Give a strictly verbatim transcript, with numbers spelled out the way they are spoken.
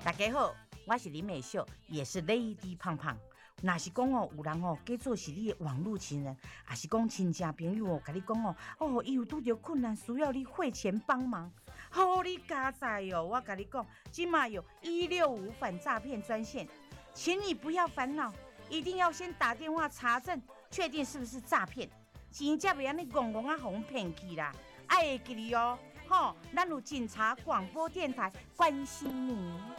大家好，我是林美秀，也是 Lady 胖胖。若是讲哦，有人哦，假做是你的网络情人，还是讲亲戚朋友哦，甲你讲哦，哦，伊有拄着困难，需要你汇钱帮忙，好你加载哦！我甲你讲，今嘛有一六五反诈骗专线，请你不要烦恼，一定要先打电话查证，确定是不是诈骗，钱才袂安尼戆戆啊，互骗去啦！爱会记哩哦，吼，咱有警察广播电台关心你。